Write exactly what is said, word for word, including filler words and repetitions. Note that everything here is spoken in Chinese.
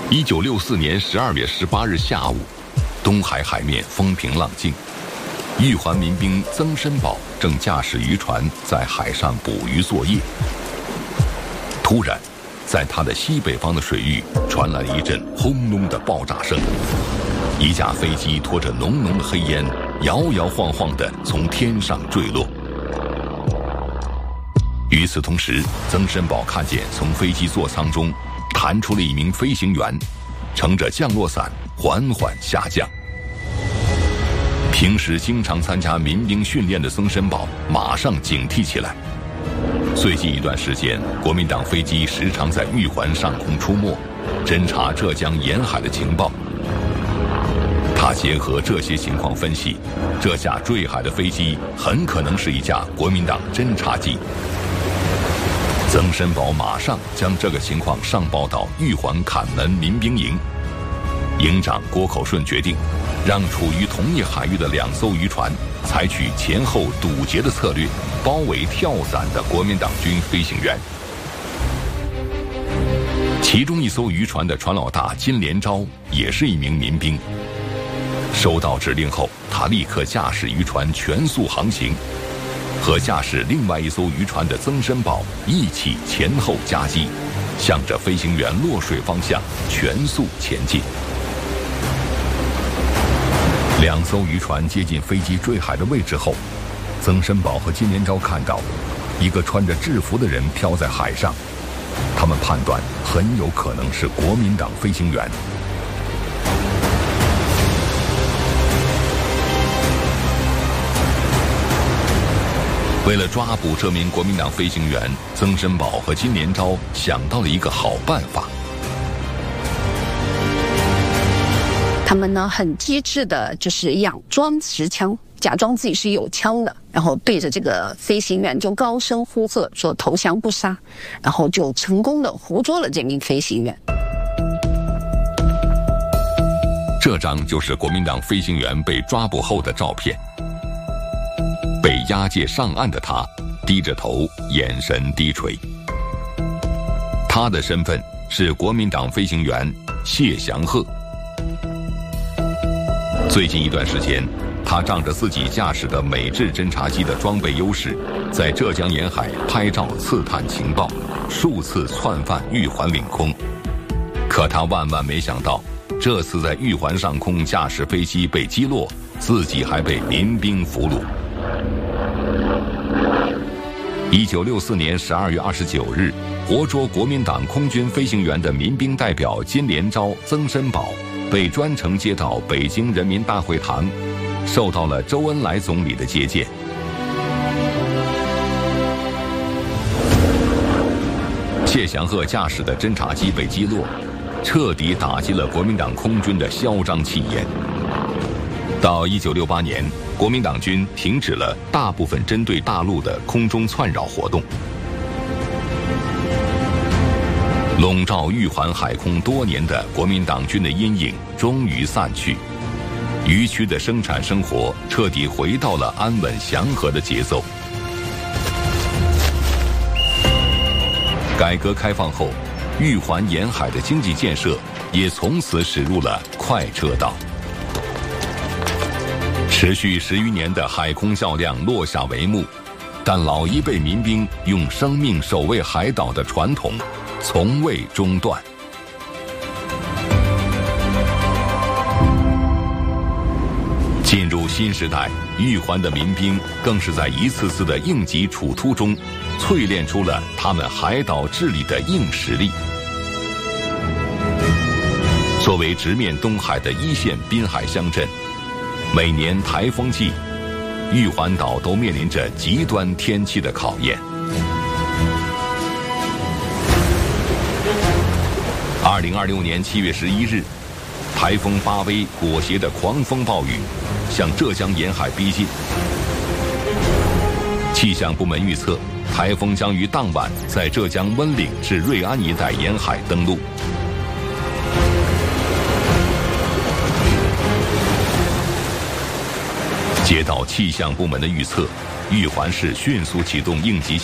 一九六四年十二月十八日下午，东海海面风平浪静，玉环民兵曾申宝正驾驶渔船在海上捕鱼作业。突然，在他的西北方的水域传来了一阵轰隆的爆炸声，一架飞机拖着浓浓的黑烟，摇摇晃晃地从天上坠落。与此同时，曾申宝看见从飞机座舱中弹出了一名飞行员，乘着降落伞缓缓下降。平时经常参加民兵训练的曾申宝马上警惕起来。最近一段时间，国民党飞机时常在玉环上空出没，侦察浙江沿海的情报。他结合这些情况分析，这架坠海的飞机很可能是一架国民党侦察机。曾申宝马上将这个情况上报到玉环坎门民兵营，营长郭口顺决定让处于同一海域的两艘渔船采取前后堵截的策略，包围跳伞的国民党军飞行员。其中一艘渔船的船老大金连昭也是一名民兵。收到指令后，他立刻驾驶渔船全速航行，和驾驶另外一艘渔船的曾申宝一起前后夹击，向着飞行员落水方向全速前进。两艘渔船接近飞机坠海的位置后，曾申宝和金连昭看到一个穿着制服的人飘在海上，他们判断很有可能是国民党飞行员。为了抓捕这名国民党飞行员，曾申宝和金连昭想到了一个好办法。 他们呢很机智的，就是佯装持枪，假装自己是有枪的，然后对着这个飞行员就高声呼喝说投降不杀，然后就成功的活捉了这名飞行员。 这张就是国民党飞行员被抓捕后的照片。被押解上岸的他低着头，眼神低垂。他的身份是国民党飞行员谢祥鹤。最近一段时间，他仗着自己驾驶的美制侦察机的装备优势，在浙江沿海拍照刺探情报，数次窜犯玉环领空。可他万万没想到，这次在玉环上空驾驶飞机被击落，自己还被民兵俘虏。一九六四年十二月二十九日，活捉国民党空军飞行员的民兵代表金连昭、曾申宝被专程接到北京人民大会堂，受到了周恩来总理的接见。谢祥鹤驾驶的侦察机被击落，彻底打击了国民党空军的嚣张气焰。到一九六八年，国民党军停止了大部分针对大陆的空中窜扰活动。笼罩玉环海空多年的国民党军的阴影终于散去，渔区的生产生活彻底回到了安稳祥和的节奏。改革开放后，玉环沿海的经济建设也从此驶入了快车道。持续十余年的海空较量落下帷幕，但老一辈民兵用生命守卫海岛的传统从未中断。进入新时代，玉环的民兵更是在一次次的应急处突中，淬炼出了他们海岛治理的硬实力。作为直面东海的一线滨海乡镇，每年台风季，玉环岛都面临着极端天气的考验。二零二六年七月十一日，台风巴威裹挟的狂风暴雨向浙江沿海逼近。气象部门预测，台风将于当晚在浙江温岭至瑞安一带沿海登陆。接到气象部门的预测，玉环市迅速启动应急